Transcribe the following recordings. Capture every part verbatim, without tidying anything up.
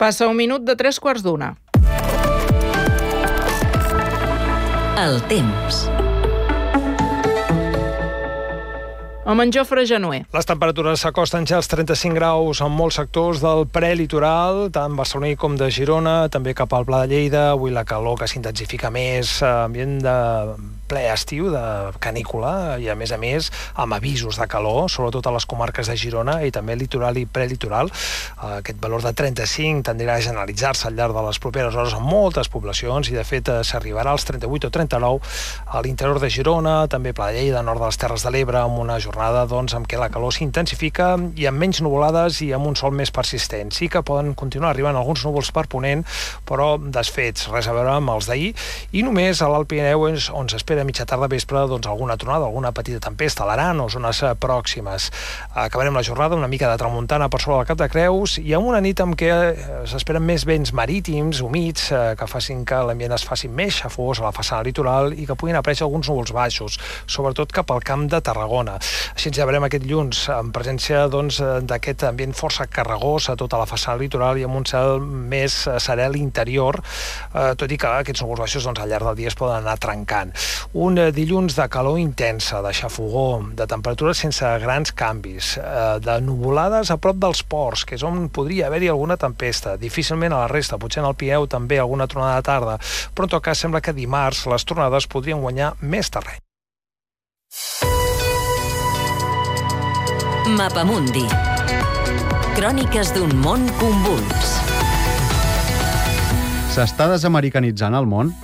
Passa un minut de tres quarts d'una. El temps. Amb en Jofre Januer. Les temperatures s'acosten ja als trenta-cinc graus en molts sectors del prelitoral, tant barceloní com de Girona, també cap al Pla de Lleida. Avui la calor que s'intensifica més, ambient de ple estiu, de canícula, i a més a més amb avisos de calor, sobretot a les comarques de Girona i també litoral i prelitoral. Aquest valor de trenta-cinc tendirà a generalitzar-se al llarg de les properes hores en moltes poblacions i de fet s'arribarà als trenta-vuit o trenta-nou a l'interior de Girona, també Pla de Lleida, nord de les Terres de l'Ebre, amb una jornada doncs, amb què la calor s'intensifica i amb menys nuvolades i amb un sol més persistent. Sí que poden continuar arribant alguns núvols per ponent, però desfets, res a veure amb els d'ahir, i només a l'Alt Pirineu és on s'espera a mitja tarda vespre doncs, alguna tronada, alguna petita tempesta a l'Aran o zones pròximes. Acabarem la jornada una mica de tramuntana per sobre del Cap de Creus i amb una nit en què s'esperen més vents marítims, humits, que facin que l'ambient es faci més xafós a la façana litoral i que puguin aparèixer alguns núvols baixos, sobretot cap al Camp de Tarragona. Així ens llevarem aquest dilluns en presència doncs, d'aquest ambient força carregós a tota la façana litoral i amb un cel més serè a l'interior, eh, tot i que aquests núvols baixos doncs, al llarg del dia es poden anar trencant. Un dilluns de calor intensa, de xafogó, de temperatures sense grans canvis, eh, de nuvolades a prop dels ports, que és on podria haver-hi alguna tempesta. Difícilment a la resta, potser en el Pirineu també alguna tronada de tarda, però en tot cas sembla que dimarts les tronades podrien guanyar més terreny. Mapamundi. Cròniques d'un món convuls. S'està desamericanitzant el món?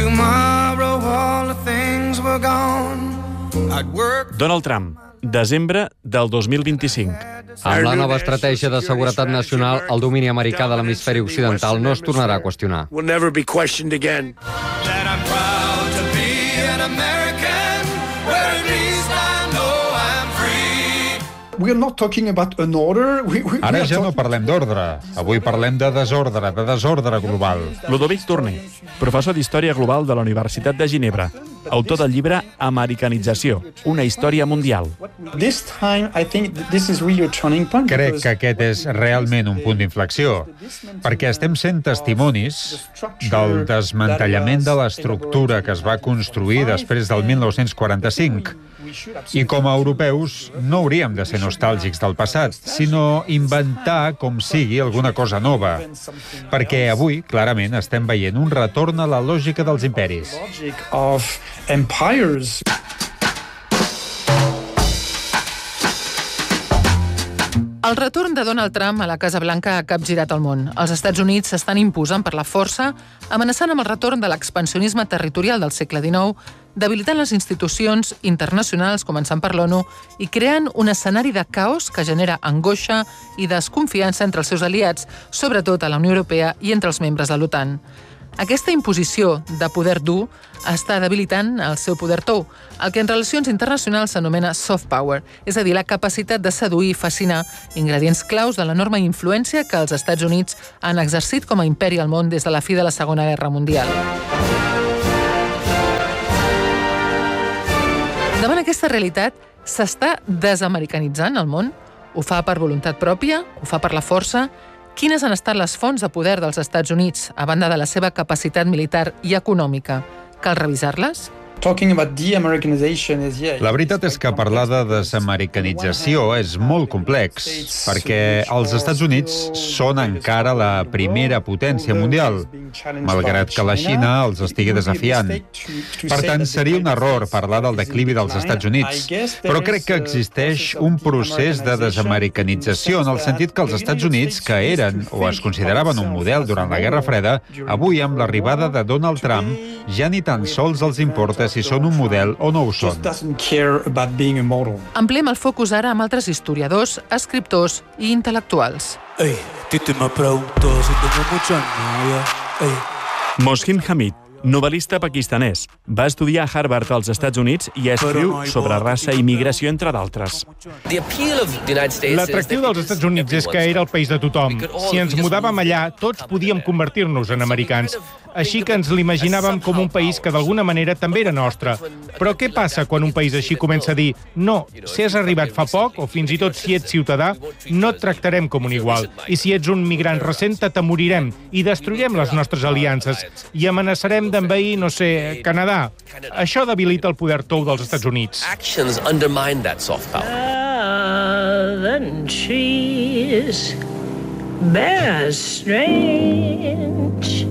Donald Trump, desembre del dos mil vint-i-cinc. Amb la nova estratègia de seguretat nacional, el domini americà de l'hemisferi occidental no es tornarà a qüestionar. Ara ja no parlem d'ordre. Avui parlem de desordre, de desordre global. Ludovic Torné, professor d'Història Global de la Universitat de Ginebra, autor del llibre Americanització, una història mundial. Crec que aquest és realment un punt d'inflexió, perquè estem sent testimonis del desmantellament de l'estructura que es va construir després del mil nou-cents quaranta-cinc. I com a europeus no hauríem de ser nostàlgics del passat, sinó inventar com sigui alguna cosa nova. Perquè avui, clarament, estem veient un retorn a la lògica dels imperis. El retorn de Donald Trump a la Casa Blanca ha capgirat el món. Els Estats Units s'estan imposant per la força, amenaçant amb el retorn de l'expansionisme territorial del segle dinou, debilitant les institucions internacionals, començant per l'ONU, i creant un escenari de caos que genera angoixa i desconfiança entre els seus aliats, sobretot a la Unió Europea i entre els membres de l'OTAN. Aquesta imposició de poder dur està debilitant el seu poder tou, el que en relacions internacionals s'anomena soft power, és a dir, la capacitat de seduir i fascinar, ingredients claus de l'enorme influència que els Estats Units han exercit com a imperi al món des de la fi de la Segona Guerra Mundial. Davant aquesta realitat, s'està desamericanitzant el món? Ho fa per voluntat pròpia? Ho fa per la força? Quines han estat les fonts de poder dels Estats Units, a banda de la seva capacitat militar i econòmica? Cal revisar-les? La veritat és que parlar de desamericanització és molt complex, perquè els Estats Units són encara la primera potència mundial, malgrat que la Xina els estigui desafiant. Per tant, seria un error parlar del declivi dels Estats Units, però crec que existeix un procés de desamericanització en el sentit que els Estats Units, que eren o es consideraven un model durant la Guerra Freda, avui amb l'arribada de Donald Trump ja ni tan sols els importa si són un model o no ho són. Ampliem el focus ara amb altres historiadors, escriptors i intel·lectuals. Mohsin Hamid, novel·lista pakistanès. Va estudiar a Harvard als Estats Units i escriu sobre raça i migració, entre d'altres. L'atractiu dels Estats Units és que era el país de tothom. Si ens mudàvem allà, tots podíem convertir-nos en americans. així que ens l'imaginàvem com un país que d'alguna manera també era nostre. Però què passa quan un país així comença a dir no, si has arribat fa poc, o fins i tot si ets ciutadà, no et tractarem com un igual. I si ets un migrant recent, t'atemorirem i destruirem les nostres aliances i amenaçarem d'envair, no sé, Canadà. Això debilita el poder tou dels Estats Units. Actions undermine that soft power. Southern trees bear strange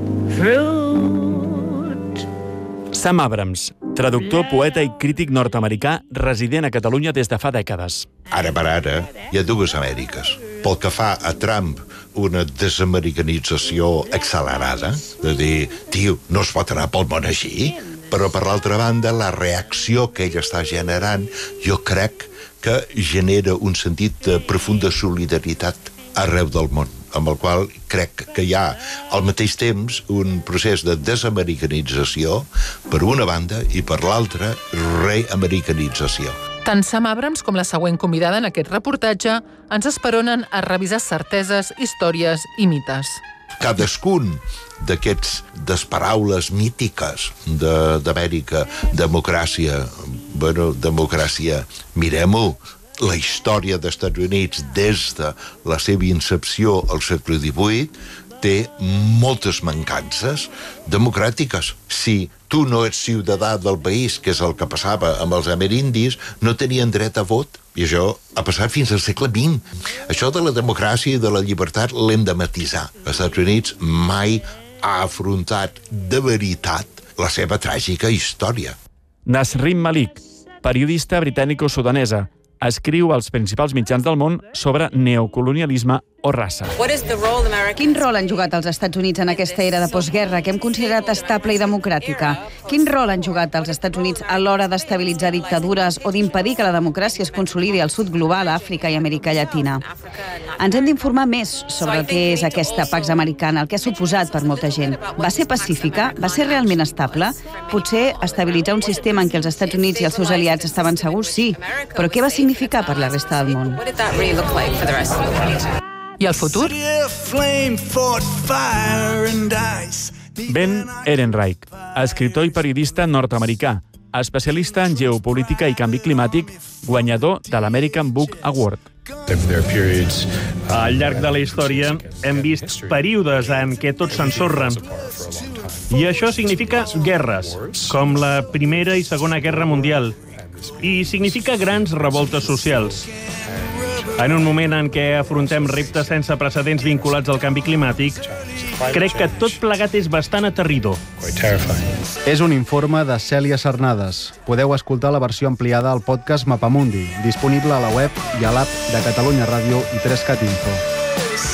fruit. Sam Abrams, traductor, poeta i crític nord-americà resident a Catalunya des de fa dècades. Ara per ara hi ha dues Amèriques. Pel que fa a Trump, una desamericanització accelerada, de dir, tio, no es pot anar pel món així, però per l'altra banda, la reacció que ell està generant, jo crec que genera un sentit de profunda solidaritat arreu del món, amb el qual crec que hi ha al mateix temps un procés de desamericanització per una banda i per l'altra reamericanització. Tant Sam Abrams com la següent convidada en aquest reportatge ens esperonen a revisar certeses, històries i mites. Cadascun d'aquests desparaules mítiques d'Amèrica, democràcia, bueno, democràcia, mirem-ho, la història dels Estats Units des de la seva incepció al segle divuit té moltes mancances democràtiques. Si tu no ets ciutadà del país, que és el que passava amb els amerindis, no tenien dret a vot. I això ha passat fins al segle vint. Això de la democràcia i de la llibertat l'hem de matisar. Els Estats Units mai ha afrontat de veritat la seva tràgica història. Nasrin Malik, periodista britànico-sudanesa, escriu als principals mitjans del món sobre neocolonialisme o raça. Quin rol han jugat els Estats Units en aquesta era de postguerra que hem considerat estable i democràtica? Quin rol han jugat els Estats Units a l'hora d'estabilitzar dictadures o d'impedir que la democràcia es consolidi al sud global, a Àfrica i Amèrica Llatina? Ens hem d'informar més sobre el que és aquesta Pax Americana, el que ha suposat per molta gent. Va ser pacífica? Va ser realment estable? Potser estabilitzar un sistema en què els Estats Units i els seus aliats estaven segurs, sí, però què va significar per la resta del món? I el futur? Ben Ehrenreich, escriptor i periodista nord-americà, especialista en geopolítica i canvi climàtic, guanyador de l'American Book Award. Al llarg de la història hem vist períodes en què tot s'ensorra. I això significa guerres, com la Primera i Segona Guerra Mundial. I significa grans revoltes socials. En un moment en què afrontem reptes sense precedents vinculats al canvi climàtic, crec que tot plegat és bastant aterridor. És un informe de Cèlia Sarnades. Podeu escoltar la versió ampliada al podcast Mapamundi, disponible a la web i a l'app de Catalunya Ràdio i tres cat info.